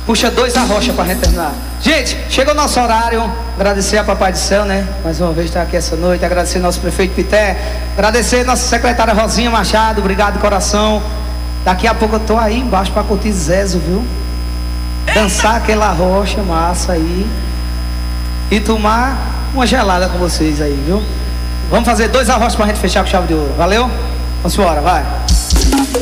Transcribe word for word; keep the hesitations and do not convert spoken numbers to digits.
puxa dois arrocha pra gente terminar. Gente, chegou o nosso horário. Agradecer a Papai do Céu, né? Mais uma vez estar aqui essa noite. Agradecer nosso prefeito Pité. Agradecer nossa secretária Rosinha Machado. Obrigado de coração. Daqui a pouco eu tô aí embaixo pra curtir Zezo, viu? Dançar aquela rocha massa aí. E tomar uma gelada com vocês aí, viu? Vamos fazer dois arrochos pra gente fechar com chave de ouro. Valeu? Vamos embora, vai.